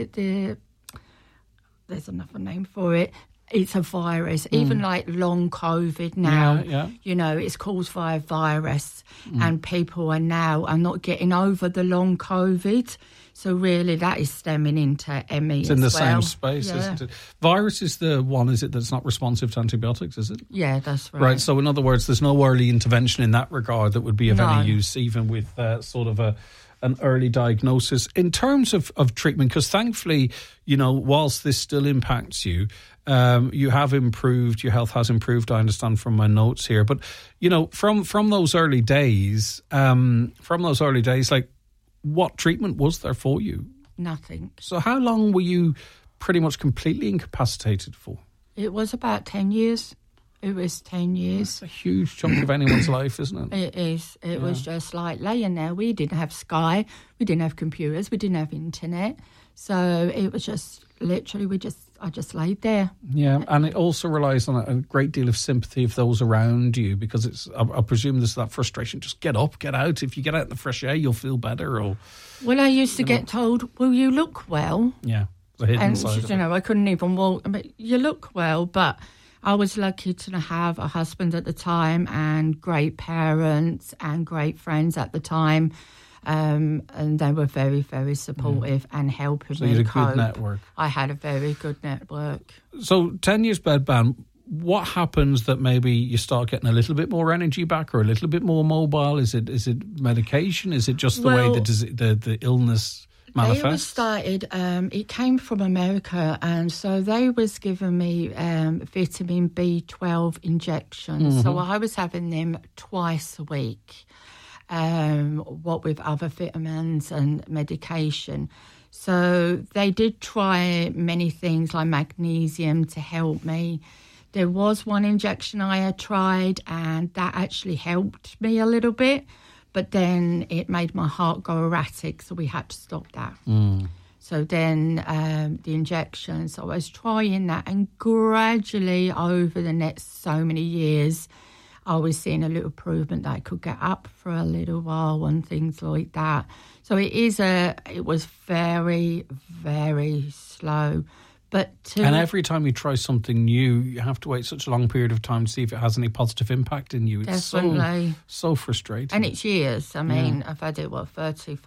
another name for it. It's a virus, even like long COVID now, it's caused by a virus and people are not getting over the long COVID. So really that is stemming into ME It's in the same space, isn't it? Virus is the one, is it, that's not responsive to antibiotics, is it? Yeah, that's right. Right, so in other words, there's no early intervention in that regard that would be of any use, even with sort of an early diagnosis. In terms of treatment, because thankfully, whilst this still impacts you, you have improved, your health has improved, I understand from my notes here. But, from those early days, like, what treatment was there for you? Nothing. So how long were you pretty much completely incapacitated for? It was about 10 years. It was 10 years. That's a huge chunk of anyone's life, isn't it? It is. It was just like laying there. We didn't have Sky. We didn't have computers. We didn't have internet. So it was just literally I just laid there. Yeah, and it also relies on a great deal of sympathy of those around you because I presume there's that frustration. Just get up, get out. If you get out in the fresh air, you'll feel better. Well, I used to get told, well, you look well. Yeah, the hidden side of it. I couldn't even walk. I mean, you look well, but I was lucky to have a husband at the time and great parents and great friends at the time. And they were very, very supportive and helping So me you had a cope. good network. I had a very good network. So 10 years bed ban, what happens that maybe you start getting a little bit more energy back or a little bit more mobile? Is it medication? Is it just the way the illness manifests? It was started, it came from America, and so they was giving me vitamin B12 injections. Mm-hmm. So I was having them twice a week, what with other vitamins and medication. So they did try many things like magnesium to help me. There was one injection I had tried, and that actually helped me a little bit. But then it made my heart go erratic, so we had to stop that. So then the injections, I was trying that, and gradually over the next so many years, I was seeing a little improvement that I could get up for a little while and things like that. So it was very, very slow. And every time you try something new, you have to wait such a long period of time to see if it has any positive impact in you. It's Definitely. so frustrating. And it's years. I mean, I've had it, 35